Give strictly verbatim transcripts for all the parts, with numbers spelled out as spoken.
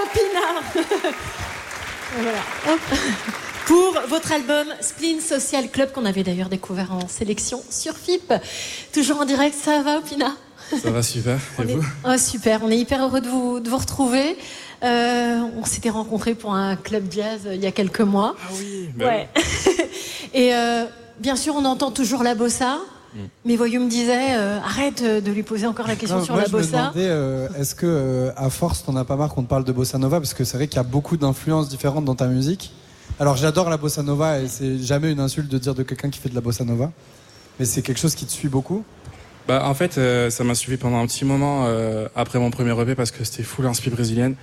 Opinard. Voilà. Hop. Pour votre album Spleen Social Club, qu'on avait d'ailleurs découvert en sélection sur F I P. Toujours en direct, ça va, Opinard? Ça va super, et on vous est... oh, Super, on est hyper heureux de vous, de vous retrouver. Euh, on s'était rencontrés pour un club jazz euh, il y a quelques mois. Ah oui, bah ouais. Oui. Et euh, bien sûr, on entend toujours la bossa. Mm. Mais Voyou me disait, euh, arrête de lui poser encore la question non, sur moi, la je bossa. Me demandais, euh, est-ce que, euh, à force, t'en as pas marre qu'on te parle de bossa nova? Parce que c'est vrai qu'il y a beaucoup d'influences différentes dans ta musique. Alors, j'adore la bossa nova et c'est jamais une insulte de dire de quelqu'un qui fait de la bossa nova. Mais c'est quelque chose qui te suit beaucoup. Bah, en fait, euh, ça m'a suivi pendant un petit moment euh, après mon premier E P parce que c'était full inspi brésilienne.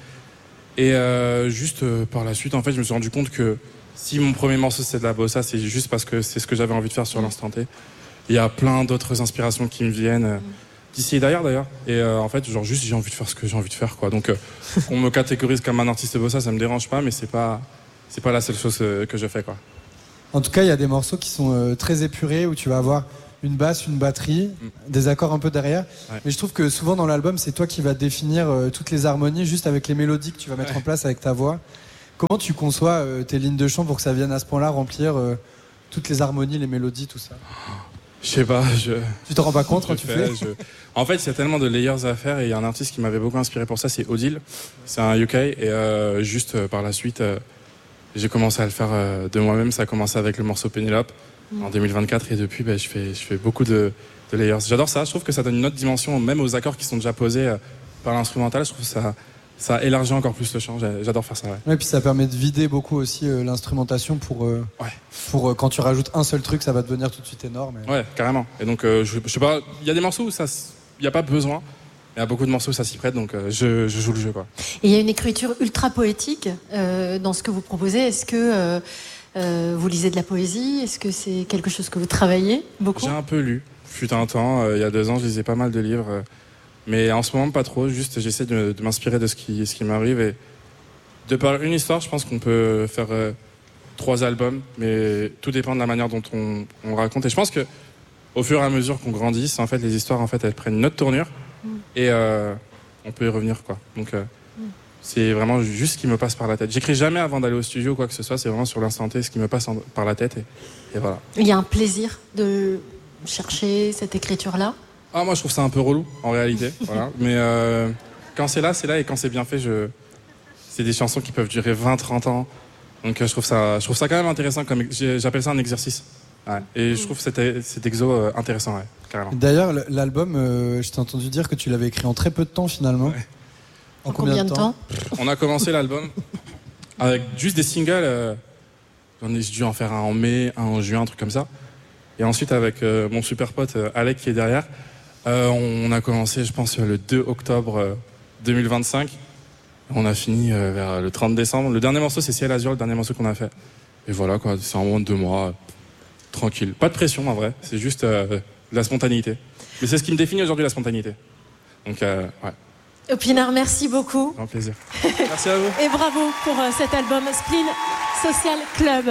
Et euh, juste euh, par la suite, en fait, je me suis rendu compte que si mon premier morceau c'est de la bossa, c'est juste parce que c'est ce que j'avais envie de faire sur l'instant T. Il y a plein d'autres inspirations qui me viennent euh, d'ici et d'ailleurs d'ailleurs. Et euh, en fait, genre juste j'ai envie de faire ce que j'ai envie de faire, quoi. Donc, euh, on me catégorise comme un artiste bossa, ça me dérange pas, mais c'est pas c'est pas la seule chose euh, que je fais, quoi. En tout cas, il y a des morceaux qui sont euh, très épurés où tu vas avoir une basse, une batterie, mm. des accords un peu derrière. Ouais. Mais je trouve que souvent dans l'album, c'est toi qui vas définir euh, toutes les harmonies juste avec les mélodies que tu vas mettre ouais. en place avec ta voix. Comment tu conçois euh, tes lignes de chant pour que ça vienne à ce point-là remplir euh, toutes les harmonies, les mélodies, tout ça? Je sais pas. Je... Tu te rends pas compte quand tu fais, fais je... En fait, il y a tellement de layers à faire et il y a un artiste qui m'avait beaucoup inspiré pour ça, c'est Odile. C'est un U K et euh, juste euh, par la suite, euh, j'ai commencé à le faire euh, de moi-même. Ça a commencé avec le morceau Pénélope en deux mille vingt-quatre et depuis bah, je, fais, je fais beaucoup de, de layers. J'adore ça, je trouve que ça donne une autre dimension même aux accords qui sont déjà posés euh, par l'instrumental. Je trouve que ça, ça élargit encore plus le chant, j'adore faire ça. Ouais. Ouais, puis ça permet de vider beaucoup aussi euh, l'instrumentation pour, euh, ouais. pour euh, quand tu rajoutes un seul truc, ça va devenir tout de suite énorme. Et... Ouais, carrément. Et donc euh, je, je sais pas, il y a des morceaux où ça, il n'y a pas besoin. Il y a beaucoup de morceaux où ça s'y prête, donc euh, je, je joue le jeu, quoi. Et il y a une écriture ultra poétique euh, dans ce que vous proposez. Est-ce que euh, Euh, vous lisez de la poésie? Est-ce que c'est quelque chose que vous travaillez beaucoup? J'ai un peu lu. Fut un temps, euh, il y a deux ans, je lisais pas mal de livres. Euh, mais en ce moment, pas trop. Juste, j'essaie de, de m'inspirer de ce qui, ce qui m'arrive. Et de par une histoire, je pense qu'on peut faire euh, trois albums. Mais tout dépend de la manière dont on, on raconte. Et je pense que au fur et à mesure qu'on grandisse, en fait, les histoires, en fait, elles prennent une autre tournure. Mm. Et euh, on peut y revenir, quoi. Donc... Euh, c'est vraiment juste ce qui me passe par la tête. J'écris jamais avant d'aller au studio ou quoi que ce soit. C'est vraiment sur l'instant T ce qui me passe en, par la tête. Et, et voilà. Il y a un plaisir de chercher cette écriture-là? Ah, moi, je trouve ça un peu relou, en réalité. Voilà. Mais euh, quand c'est là, c'est là. Et quand c'est bien fait, je... c'est des chansons qui peuvent durer vingt trente ans. Donc, je trouve ça, je trouve ça quand même intéressant. Comme... J'appelle ça un exercice. Ouais. Et je trouve cet, cet exo intéressant, ouais, carrément. D'ailleurs, l'album, euh, je t'ai entendu dire que tu l'avais écrit en très peu de temps, finalement. Ouais. En combien, combien de temps, temps On a commencé l'album avec juste des singles. Euh, j'en ai dû en faire un en mai, un en juin, un truc comme ça. Et ensuite, avec euh, mon super pote euh, Alec qui est derrière, euh, on a commencé, je pense, le deux octobre euh, deux mille vingt-cinq. On a fini euh, vers le trente décembre. Le dernier morceau, c'est Ciel Azur, le dernier morceau qu'on a fait. Et voilà, quoi, c'est un moment de deux mois, euh, tranquille. Pas de pression, en vrai. C'est juste euh, de la spontanéité. Mais c'est ce qui me définit aujourd'hui, la spontanéité. Donc, euh, ouais. Opinard, merci beaucoup. Un plaisir. Merci à vous. Et bravo pour euh, cet album Spleen Social Club.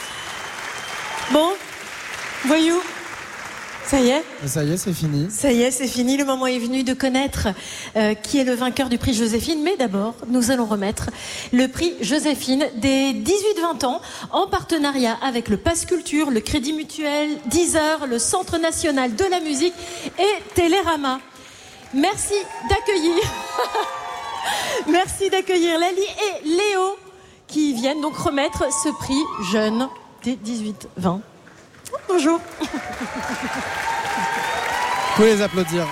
Bon, Voyou, ça y est? Ça y est, c'est fini. Ça y est, c'est fini. Le moment est venu de connaître euh, qui est le vainqueur du prix Joséphine. Mais d'abord, nous allons remettre le prix Joséphine des dix-huit vingt ans en partenariat avec le Pass Culture, le Crédit Mutuel, Deezer, le Centre National de la Musique et Télérama. Merci d'accueillir Merci d'accueillir Lali et Léo qui viennent donc remettre ce prix jeune des dix-huit vingt. Bonjour. Vous pouvez les applaudir.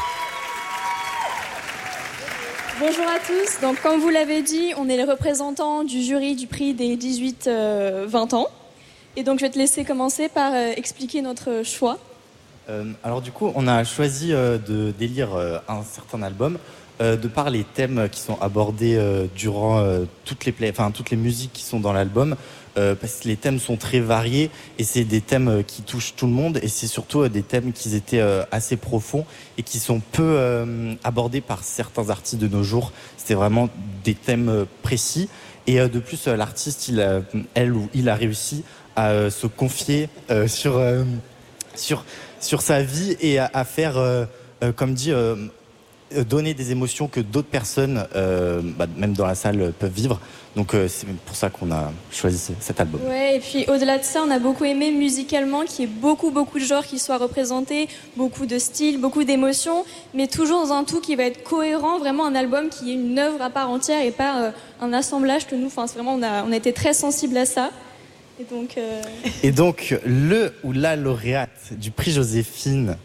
Bonjour à tous. Donc, comme vous l'avez dit, on est les représentants du jury du prix des dix-huit vingt ans. Et donc, je vais te laisser commencer par euh, expliquer notre choix. Euh, alors du coup, on a choisi euh, de d'élire euh, un certain album euh, de par les thèmes qui sont abordés euh, durant euh, toutes les play- enfin toutes les musiques qui sont dans l'album, euh, parce que les thèmes sont très variés et c'est des thèmes euh, qui touchent tout le monde et c'est surtout euh, des thèmes qui étaient euh, assez profonds et qui sont peu euh, abordés par certains artistes de nos jours. C'était vraiment des thèmes euh, précis et euh, de plus euh, l'artiste, il a, elle ou il a réussi à euh, se confier euh, sur euh, sur sur sa vie et à, à faire, euh, euh, comme dit, euh, donner des émotions que d'autres personnes, euh, bah, même dans la salle, peuvent vivre. Donc euh, c'est pour ça qu'on a choisi cet album. Ouais, et puis au-delà de ça, on a beaucoup aimé musicalement qu'il y ait beaucoup, beaucoup de genres qui soient représentés, beaucoup de styles, beaucoup d'émotions, mais toujours dans un tout qui va être cohérent, vraiment un album qui est une œuvre à part entière et pas euh, un assemblage que nous, enfin, c'est vraiment, on a, on a été très sensibles à ça. Et donc, euh... et donc le ou la lauréate du prix Joséphine.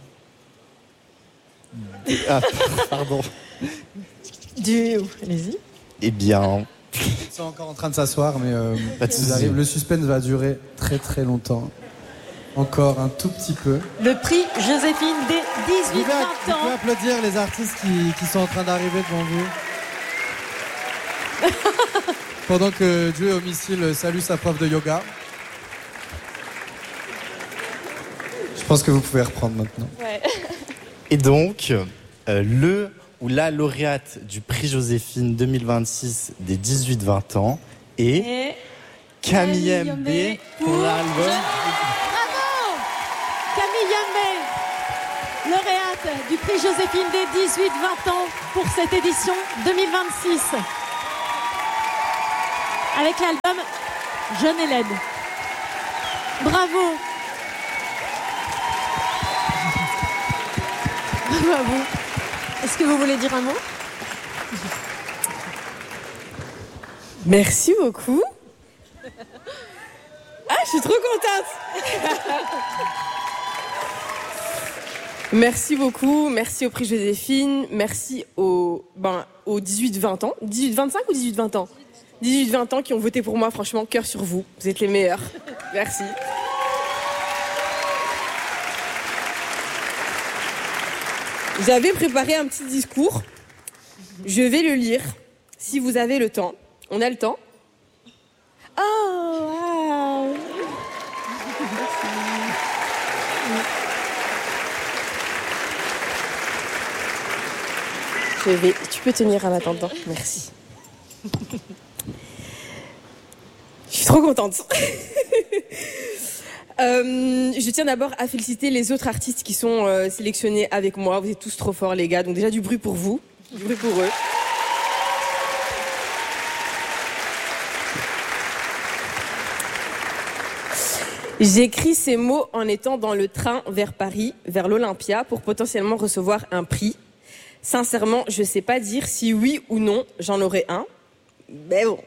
Ah, pardon. Du. Allez-y. Eh bien. Ils sont encore en train de s'asseoir, mais euh, Pas de soucis. arrivent. Le suspense va durer très très longtemps. Encore un tout petit peu. Le prix Joséphine des Vous dix-huit pouvez, vingt vous ans. pouvez applaudir les artistes qui, qui sont en train d'arriver devant vous. Pendant que Dieu au missile salue sa prof de yoga. Je pense que vous pouvez reprendre maintenant. ouais. Et donc, euh, le ou la lauréate du prix Joséphine deux mille vingt-six des dix-huit vingt ans est Et... Camille Camille M B Yambé pour pour l'album. Bravo Camille Yambé, lauréate du prix Joséphine des dix-huit vingt ans pour cette édition deux mille vingt-six. Avec l'album Jeune et laide. Bravo. Bravo à vous. Est-ce que vous voulez dire un mot ? Merci beaucoup. Ah, je suis trop contente. Merci beaucoup. Merci au prix Joséphine. Merci aux, ben, aux dix-huit vingt ans. dix-huit vingt-cinq ou dix-huit vingt ans ? dix-huit vingt ans qui ont voté pour moi. Franchement, cœur sur vous. Vous êtes les meilleurs. Merci. J'avais préparé un petit discours. Je vais le lire. Si vous avez le temps. On a le temps ? Oh, wow. Je vais... Tu peux tenir en attendant. Merci. Je suis trop contente. Euh, je tiens d'abord à féliciter les autres artistes qui sont euh, sélectionnés avec moi. Vous êtes tous trop forts, les gars. Donc déjà, du bruit pour vous. Du bruit pour eux. J'écris ces mots en étant dans le train vers Paris, vers l'Olympia, pour potentiellement recevoir un prix. Sincèrement, je sais pas dire si oui ou non j'en aurai un. Mais bon.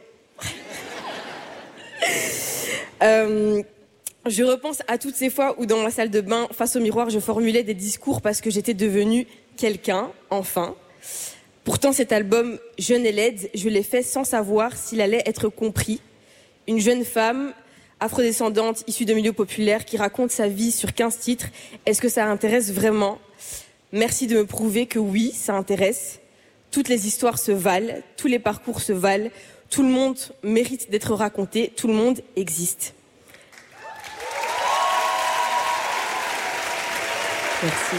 euh... Je repense à toutes ces fois où dans ma salle de bain, face au miroir, je formulais des discours parce que j'étais devenue quelqu'un, enfin. Pourtant, cet album, Jeune et laide, je l'ai fait sans savoir s'il allait être compris. Une jeune femme, afrodescendante, issue de milieux populaires, qui raconte sa vie sur quinze titres. Est-ce que ça intéresse vraiment ? Merci de me prouver que oui, ça intéresse. Toutes les histoires se valent, tous les parcours se valent. Tout le monde mérite d'être raconté, tout le monde existe. Merci.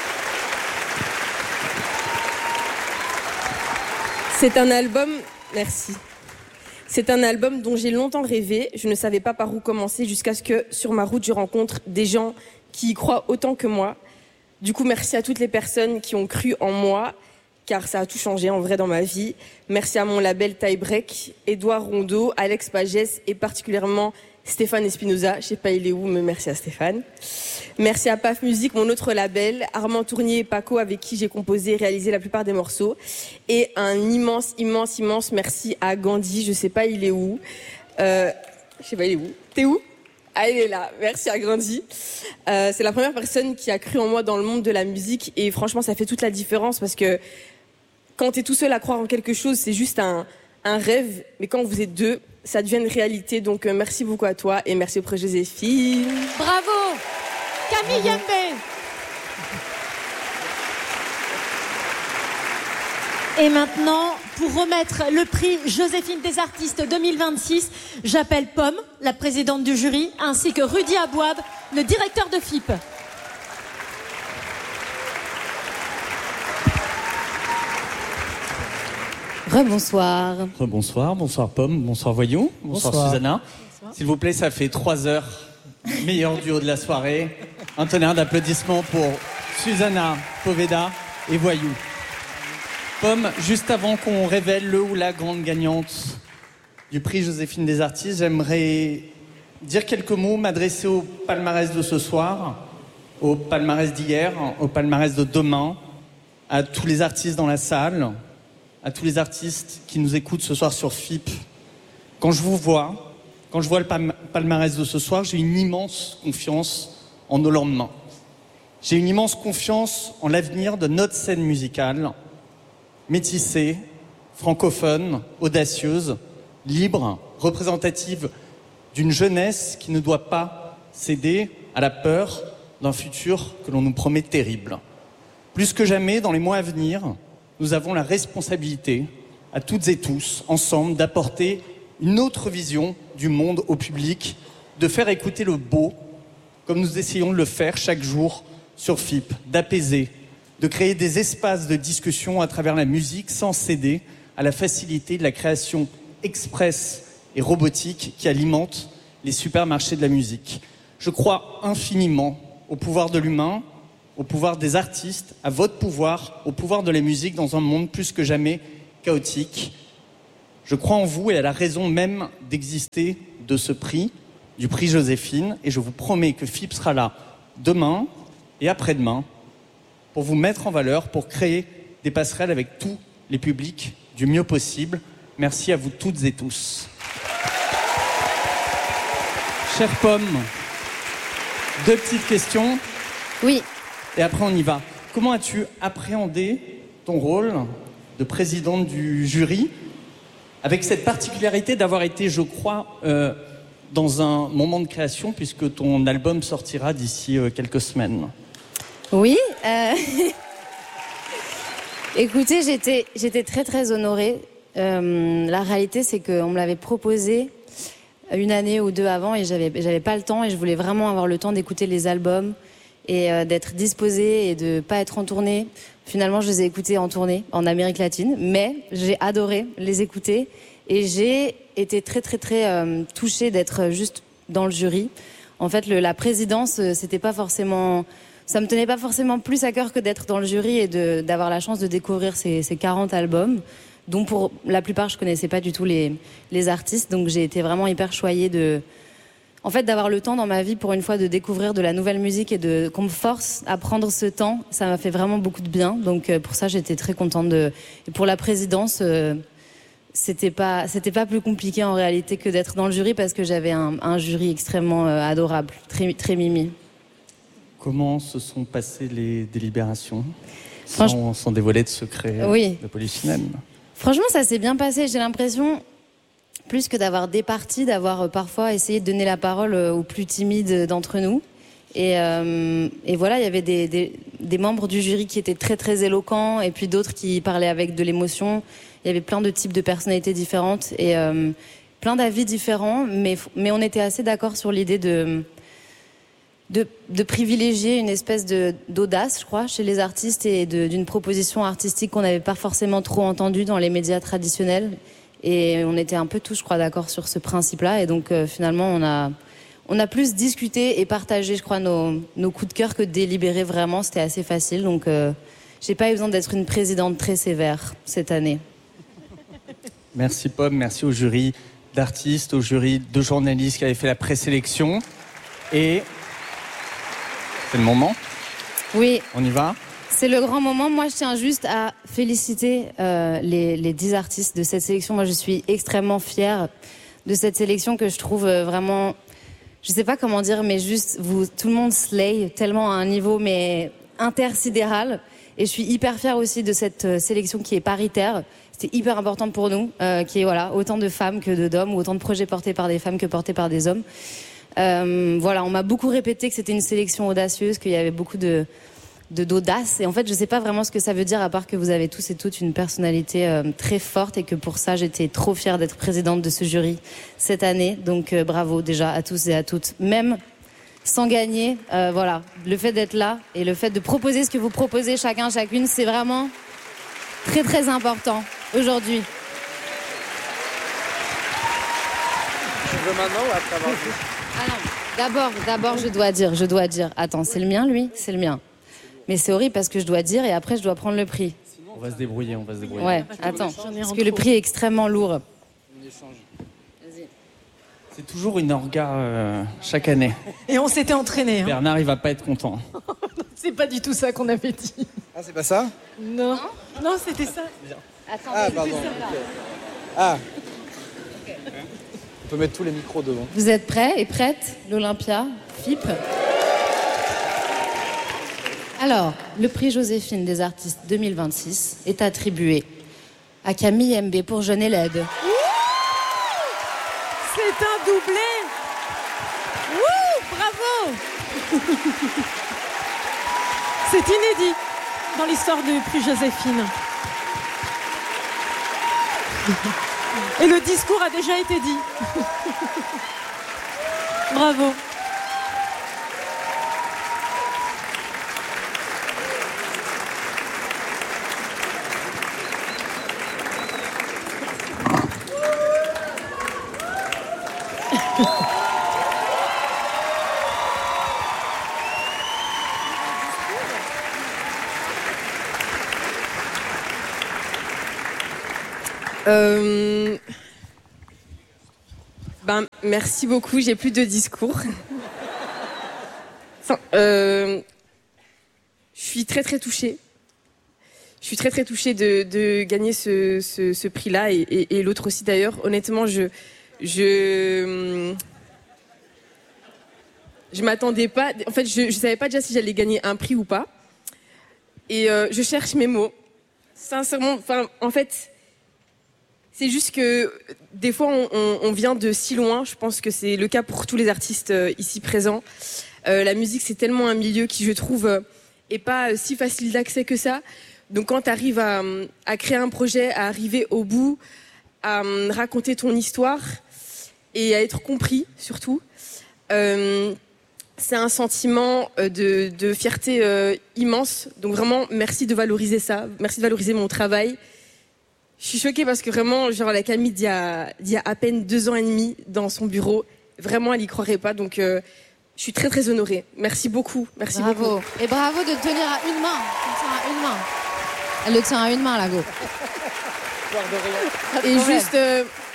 C'est un album... Merci. C'est un album dont j'ai longtemps rêvé. Je ne savais pas par où commencer jusqu'à ce que, sur ma route, je rencontre des gens qui y croient autant que moi. Du coup, merci à toutes les personnes qui ont cru en moi, car ça a tout changé en vrai dans ma vie. Merci à mon label Tie Break, Édouard Rondeau, Alex Pagès et particulièrement Stéphane Espinoza. Je sais pas il est où, mais merci à Stéphane. Merci à P A F Musique, mon autre label, Armand Tournier et Paco, avec qui j'ai composé et réalisé la plupart des morceaux. Et un immense, immense, immense merci à Gandhi. Je sais pas il est où. Euh, je sais pas il est où. T'es où ? Ah, il est là. Merci à Gandhi. Euh, c'est la première personne qui a cru en moi dans le monde de la musique. Et franchement, ça fait toute la différence parce que quand t'es tout seul à croire en quelque chose, c'est juste un, un rêve. Mais quand vous êtes deux, ça devient une réalité. Donc, euh, merci beaucoup à toi et merci au prix Joséphine. Bravo Camille Yambé. Et maintenant, pour remettre le prix Joséphine des artistes deux mille vingt-six, j'appelle Pomme, la présidente du jury, ainsi que Rudy Abouab, le directeur de F I P. Rebonsoir. Rebonsoir, bonsoir Pomme, bonsoir Voyou, bonsoir, bonsoir. Susanna. S'il vous plaît, ça fait trois heures, meilleur duo de la soirée. Un tonnerre d'applaudissements pour Susanna, Poveda et Voyou. Pomme, juste avant qu'on révèle le ou la grande gagnante du prix Joséphine des artistes, j'aimerais dire quelques mots, m'adresser au palmarès de ce soir, au palmarès d'hier, au palmarès de demain, à tous les artistes dans la salle, à tous les artistes qui nous écoutent ce soir sur F I P. Quand je vous vois, quand je vois le palmarès de ce soir, j'ai une immense confiance en nos lendemains. J'ai une immense confiance en l'avenir de notre scène musicale, métissée, francophone, audacieuse, libre, représentative d'une jeunesse qui ne doit pas céder à la peur d'un futur que l'on nous promet terrible. Plus que jamais, dans les mois à venir, nous avons la responsabilité, à toutes et tous, ensemble, d'apporter une autre vision du monde au public, de faire écouter le beau, comme nous essayons de le faire chaque jour sur F I P, d'apaiser, de créer des espaces de discussion à travers la musique sans céder à la facilité de la création express et robotique qui alimente les supermarchés de la musique. Je crois infiniment au pouvoir de l'humain, au pouvoir des artistes, à votre pouvoir, au pouvoir de la musique dans un monde plus que jamais chaotique. Je crois en vous et à la raison même d'exister de ce prix, du prix Joséphine, et je vous promets que F I P sera là demain et après-demain pour vous mettre en valeur, pour créer des passerelles avec tous les publics du mieux possible. Merci à vous toutes et tous. Chère Pomme, deux petites questions. Oui. Et après, on y va. Comment as-tu appréhendé ton rôle de présidente du jury, avec cette particularité d'avoir été, je crois, euh, dans un moment de création, puisque ton album sortira d'ici euh, quelques semaines? Oui. Euh... Écoutez, j'étais, j'étais très, très honorée. Euh, la réalité, c'est qu'on me l'avait proposé une année ou deux avant et j'avais, j'avais pas le temps et je voulais vraiment avoir le temps d'écouter les albums et euh, d'être disposée et de pas être en tournée. Finalement, je les ai écoutés en tournée en Amérique latine, mais j'ai adoré les écouter et j'ai été très, très, très euh, touchée d'être juste dans le jury. En fait, le, la présidence, c'était pas forcément... Ça me tenait pas forcément plus à cœur que d'être dans le jury et de, d'avoir la chance de découvrir ces, ces quarante albums, dont pour la plupart je connaissais pas du tout les, les artistes. Donc j'ai été vraiment hyper choyée de, en fait, d'avoir le temps dans ma vie pour une fois de découvrir de la nouvelle musique et de qu'on me force à prendre ce temps. Ça m'a fait vraiment beaucoup de bien. Donc pour ça j'étais très contente de. Et pour la présidence, euh, c'était pas c'était pas plus compliqué en réalité que d'être dans le jury parce que j'avais un, un jury extrêmement euh, adorable, très très mimi. Comment se sont passées les délibérations sans, sans dévoiler de secrets oui. de Polichinelle? Franchement, ça s'est bien passé. J'ai l'impression, plus que d'avoir des partis, d'avoir parfois essayé de donner la parole aux plus timides d'entre nous. Et, euh, et voilà, il y avait des, des, des membres du jury qui étaient très très éloquents et puis d'autres qui parlaient avec de l'émotion. Il y avait plein de types de personnalités différentes et euh, plein d'avis différents, mais, mais on était assez d'accord sur l'idée de... De, de privilégier une espèce de, d'audace, je crois, chez les artistes et de, d'une proposition artistique qu'on n'avait pas forcément trop entendue dans les médias traditionnels. Et on était un peu tous, je crois, d'accord sur ce principe-là. Et donc, euh, finalement, on a, on a plus discuté et partagé, je crois, nos, nos coups de cœur que délibéré vraiment. C'était assez facile. Donc, euh, j'ai pas eu besoin d'être une présidente très sévère cette année. Merci, Pomme. Merci au jury d'artistes, au jury de journalistes qui avaient fait la présélection. Et... c'est le moment. Oui. On y va. C'est le grand moment. Moi, je tiens juste à féliciter euh, les, les dix artistes de cette sélection. Moi, je suis extrêmement fière de cette sélection que je trouve euh, vraiment... Je sais pas comment dire, mais juste, vous, tout le monde slay tellement à un niveau mais intersidéral. Et je suis hyper fière aussi de cette euh, sélection qui est paritaire. C'était hyper important pour nous, euh, qui est voilà, autant de femmes que de, d'hommes, ou autant de projets portés par des femmes que portés par des hommes. Euh, voilà, on m'a beaucoup répété que c'était une sélection audacieuse, qu'il y avait beaucoup de, de d'audace. Et en fait, je sais pas vraiment ce que ça veut dire, à part que vous avez tous et toutes une personnalité euh, très forte et que pour ça, j'étais trop fière d'être présidente de ce jury cette année. Donc, euh, bravo déjà à tous et à toutes. Même sans gagner, euh, voilà, le fait d'être là et le fait de proposer ce que vous proposez chacun, chacune, c'est vraiment très très important aujourd'hui. Tu veux maintenant ou après avoir vu ? Ah non, d'abord, d'abord je dois dire, je dois dire. Attends, c'est le mien lui ? C'est le mien. Mais c'est horrible parce que je dois dire et après je dois prendre le prix. On va se débrouiller, on va se débrouiller. Ouais, attends, parce que le prix est extrêmement lourd. C'est toujours une orga euh, chaque année. Et on s'était entraîné. Hein. Bernard, il va pas être content. C'est pas du tout ça qu'on avait dit. Ah, c'est pas ça? Non. Non, non c'était ça. Attends, Ah, pardon. Okay. Ah. Okay. On peut mettre tous les micros devant. Vous êtes prêts et prêtes, l'Olympia, F I P? Alors, le prix Joséphine des artistes deux mille vingt-six est attribué à Camille M B pour Jeune et Laide. C'est un doublé. Wouh, bravo. C'est inédit dans l'histoire du prix Joséphine. Et le discours a déjà été dit. Bravo. Euh... Ben, merci beaucoup, j'ai plus de discours. Enfin, euh... Je suis très très touchée. Je suis très très touchée de, de gagner ce, ce, ce prix-là et, et, et l'autre aussi d'ailleurs. Honnêtement, je... Je... Je m'attendais pas... En fait, je ne savais pas déjà si j'allais gagner un prix ou pas. Et euh, je cherche mes mots. Sincèrement, enfin, en fait... C'est juste que des fois, on, on, on vient de si loin. Je pense que c'est le cas pour tous les artistes euh, ici présents. Euh, la musique, c'est tellement un milieu qui, je trouve, euh, est pas si facile d'accès que ça. Donc, quand tu arrives à, à créer un projet, à arriver au bout, à um, raconter ton histoire et à être compris, surtout, euh, c'est un sentiment de, de fierté euh, immense. Donc, vraiment, merci de valoriser ça. Merci de valoriser mon travail. Je suis choquée parce que vraiment, genre, la Camille d'il y a, d'il y a à peine deux ans et demi dans son bureau, vraiment, elle y croirait pas. Donc, euh, je suis très, très honorée. Merci beaucoup. Merci bravo. beaucoup. Et bravo de tenir à une main. Elle tient à une main. Elle le tient à une main, la go. Et juste, euh,